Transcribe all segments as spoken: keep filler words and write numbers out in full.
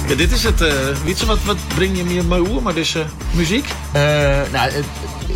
Ja, dit is het. Uh, Wietse, wat, wat breng je meer mee oer, maar dus uh, muziek? Uh, nou, het,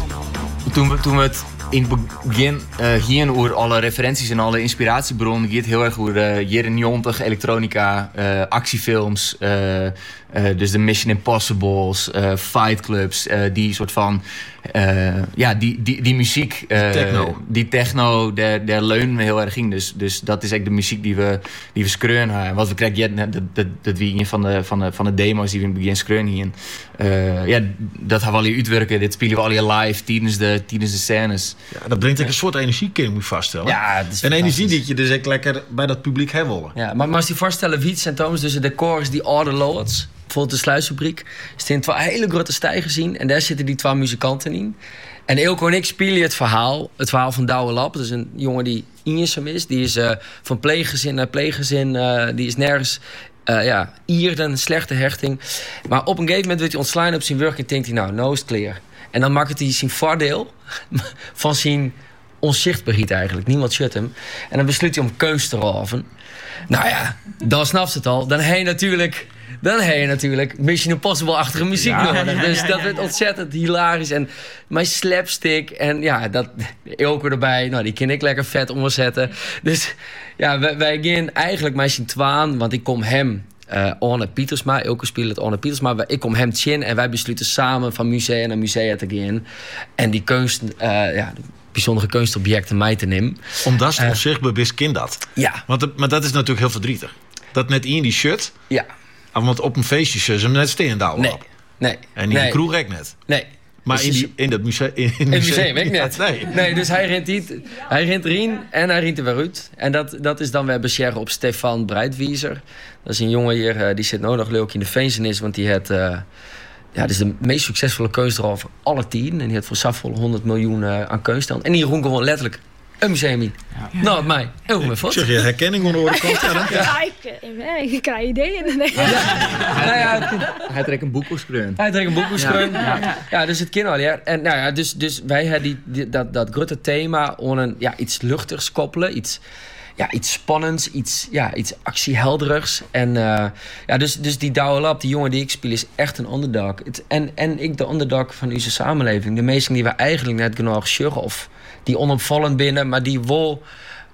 toen, we, toen we het in het begin uh, gingen over alle referenties en alle inspiratiebronnen, gaat het heel erg over uh, jaren negentig, elektronica, uh, actiefilms, uh, uh, dus de Mission Impossibles, uh, Fight Clubs, uh, die soort van, uh, ja, die, die, die muziek, uh, techno, die techno, daar, daar leunen we heel erg in. Dus, dus dat is eigenlijk de muziek die we, die we screuen. En wat we krijgen, dat, dat, dat wie een van de, van, de, van de demo's die we in het begin screuen hier. Uh, ja, dat gaan we al hier uitwerken. Dit spelen we al hier live tijdens de, tijdens de scènes. Ja, dat brengt ook een soort energie, kun je moet vaststellen. Ja, het is en energie die je dus echt lekker bij dat publiek hebben willen. Ja, maar, maar als je voorstellen, Wiets en Thomas, dus de decor is die Oude Lords, bijvoorbeeld de Sluisfabriek, is in twee hele grote stijgen zien en daar zitten die twee muzikanten in. En Eelco en ik spelen het verhaal, het verhaal van Douwe Lap. Dat is een jongen die eenzaam is, die is uh, van pleeggezin naar pleeggezin, uh, die is nergens. Uh, ja, hier een slechte hechting. Maar op een gegeven moment wordt hij ontslaan op zijn werk en denkt hij, nou, nou is het clear. En dan maakt hij zijn voordeel van zijn onzichtbaarheid eigenlijk. Niemand shut hem. En dan besluit hij om keus te roven. Nou ja, dan snapt ze het al. Dan heb je natuurlijk, dan heb je natuurlijk Mission Impossible-achtige muziek ja, nodig. Ja, ja, ja, dus dat werd ontzettend hilarisch. En mijn slapstick en ja, dat Eelco erbij. Nou, die kan ik lekker vet omzetten. Dus ja, wij, wij gaan eigenlijk met z'n twaan, want ik kom hem uh, Arne Pietersma, Eelco speelt het Arne Pietersma, ik kom hem tjen en wij besluiten samen van musea naar musea te gaan. En die kunst, uh, ja, bijzondere kunstobjecten mee te nemen. Omdat ze uh, onzichtbaar is, kind dat. Ja. Want het, maar dat is natuurlijk heel verdrietig. Dat net in die shirt. Ja. Want op een feestje ze hem net steen daar nee. op. Nee. En in nee. de kroeg ook net. Nee. Maar dus in, die, in dat museum... In, in het museum, ik net. Ja, nee. nee, dus hij rent, niet, hij rent erin en hij rent er weer uit. En dat, dat is dan weer bescheren op Stefan Breitwieser. Dat is een jongen hier, uh, die zit nou nog leuk in de Veensenis. Want die heeft... Uh, ja, dat is de meest succesvolle keusdraal van alle tien. En die heeft voor Safvol honderd miljoen uh, aan keus. En die roen gewoon letterlijk een museum in. Ja. Nou, het mij. Heel goed met foto. Zeg je herkenning onder de kant? Ja, ja. Ik, ik krijg ideeën. Nee. Ja. Nou ja, hij trekt een boekhoeskreun. Hij trekt een boekhoeskreun. Ja. Ja. ja, dus het kind al. Ja. En nou ja, dus, dus wij hebben die, die, dat, dat grote thema om een ja, iets luchtigs koppelen. Iets, ja, iets spannends, iets, ja, iets actiehelderigs. En uh, ja, dus, dus die Douwe Lap, die jongen die ik speel, is echt een underdog. Het, en, en ik de underdog van onze samenleving. De meesten die we eigenlijk net genoeg sjuggen of die onopvallend binnen, maar die wel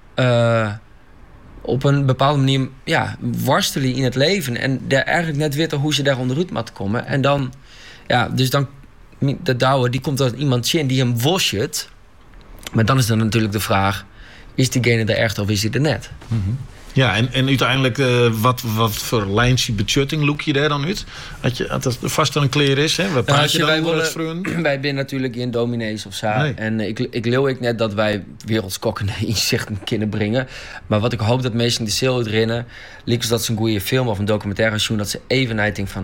uh, op een bepaalde manier ja, worstelen in het leven. En daar eigenlijk net weten hoe ze daar onderuit moeten komen. En dan, ja, dus dan, de Douwe, die komt uit iemand in die hem worscht. Maar dan is dan natuurlijk de vraag, is diegene er echt of is hij er net? Mm-hmm. Ja, en, en uiteindelijk, uh, wat, wat voor lijntje budgetting look je daar dan uit? Dat je dat het vast een kleer is, hè? Wat praat je dan over het vreun? Wij zijn natuurlijk in dominees of zo. Nee. En uh, ik, ik leeuw ik net dat wij wereldskokkende inzichten kunnen brengen. Maar wat ik hoop dat mensen de zeel uitrennen, liefst dat ze een goede film of een documentaire zien, dat ze even denken van,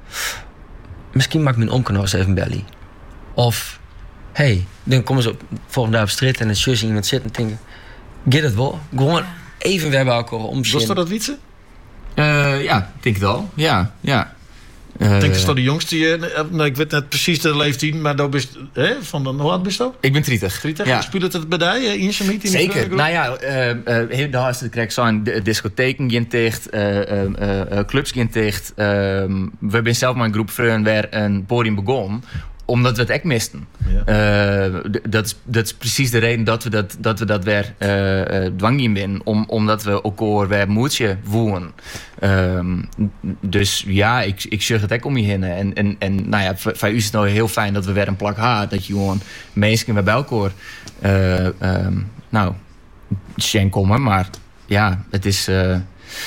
misschien maak ik mijn omkanoos even belly. Of, hey, dan komen ze op, volgende dag op straat en een zus iemand zit en denken, get het wel. Gewoon even weer bij elkaar om. Was dat dat Wietse? Uh, ja, ik denk het wel. Ja, ja. Uh, ik denk dat de jongste. Je, nou, ik weet net precies de leeftijd, maar dat best, hè, van de, hoe oud bist je? Ik ben drietig. drietig? Ja. Speelt het bij die in zijn meeting? Zeker. Nou ja, uh, uh, daar is het krijg zo'n discotheken geen dicht, uh, uh, uh, clubs geen dicht. Uh, we hebben zelf maar een groep vrienden waar een podium begon, omdat we het echt misten. Ja. Uh, d- dat, is, dat is precies de reden dat we dat, dat, we dat weer uh, uh, dwang in zijn. Om, omdat we elkaar weer moedje voelen. Um, dus ja, ik, ik zeg het ook om je heen. En, en, en nou ja, voor, voor u is het nou heel fijn dat we weer een plak haar. Dat je gewoon mensen weer bij elkaar uh, um, nou, schenk komen. Maar ja, het is... Uh,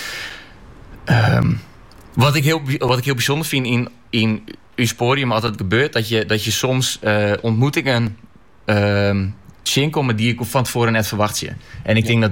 um, wat, ik heel, wat ik heel bijzonder vind in... in uw podium altijd gebeurt dat je, dat je soms uh, ontmoetingen uh, zien komen die ik van tevoren net verwacht je. En ik ja. denk dat